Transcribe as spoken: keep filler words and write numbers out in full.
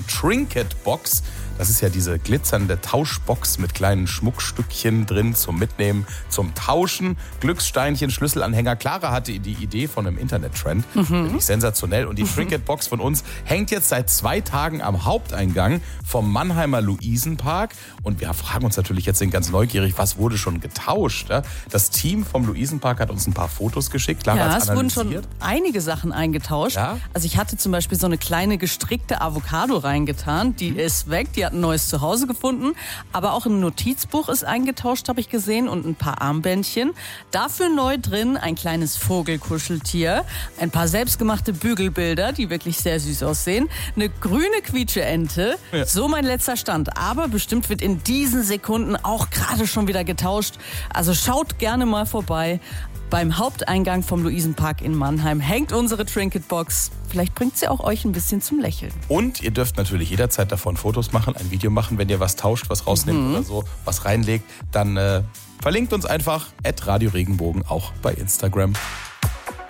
Trinket-Box. Das ist ja diese glitzernde Tauschbox mit kleinen Schmuckstückchen drin zum Mitnehmen, zum Tauschen. Glückssteinchen, Schlüsselanhänger. Clara hatte die Idee von einem Internet-Trend. Mhm. Finde ich sensationell. Und die mhm. Trinket-Box von uns hängt jetzt seit zwei Tagen am Haupteingang vom Mannheimer Luisenpark. Und wir fragen uns natürlich jetzt ganz neugierig, was wurde schon getauscht? Das Team vom Luisenpark hat uns ein paar Fotos geschickt. Clara ja, hat's es analysiert. wurden schon einige Sachen eingetauscht. Ja? Also ich hatte zum Beispiel so eine kleine gestrickte Avocado reingetan. Die mhm. ist weg, die hat ein neues Zuhause gefunden. Aber auch ein Notizbuch ist eingetauscht, habe ich gesehen. Und ein paar Armbändchen. Dafür neu drin ein kleines Vogelkuscheltier. Ein paar selbstgemachte Bügelbilder, die wirklich sehr süß aussehen. Eine grüne Quietscheente. Ja. So mein letzter Stand. Aber bestimmt wird in diesen Sekunden auch gerade schon wieder getauscht. Also schaut gerne mal vorbei. Beim Haupteingang vom Luisenpark in Mannheim hängt unsere Trinket-Box. Vielleicht bringt sie auch euch ein bisschen zum Lächeln. Und ihr dürft natürlich jederzeit davon Fotos machen, ein Video machen, wenn ihr was tauscht, was rausnehmt mhm. oder so, was reinlegt. Dann äh, verlinkt uns einfach at Radio Regenbogen auch bei Instagram.